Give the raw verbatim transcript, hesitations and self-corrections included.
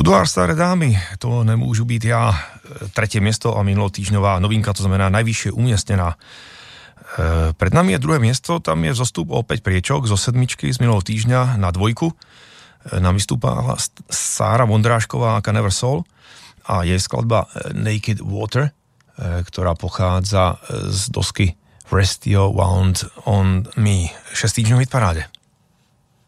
Budoár staré dámy, to nemůžu být já. Tretie miesto a minulotýždňová novinka, to znamená najvyššie umiestnená. Pred nami je druhé miesto, tam je vzostup o päť priečok zo sedmičky z minulého týždňa na dvojku. Nám vystúpala Sára Vondrášková a Never Soul a jej skladba Naked Water, ktorá pochádza z dosky Rest Your Wound on Me. šesť týždňov v hitparáde.